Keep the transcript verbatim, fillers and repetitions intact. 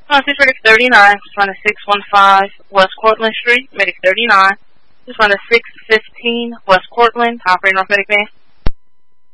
Uh, this is Medic thirty-nine, respond to six one five West Cortlandt Street, Medic thirty-nine. Respond to six fifteen West Cortlandt, operating North Medic Van.